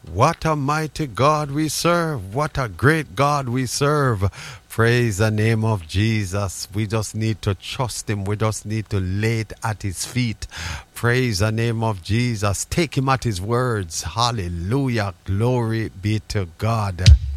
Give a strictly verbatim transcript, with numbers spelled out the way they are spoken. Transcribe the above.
What a mighty God we serve. What a great God we serve. Praise the name of Jesus. We just need to trust him. We just need to lay it at his feet. Praise the name of Jesus. Take him at his words. Hallelujah. Glory be to God.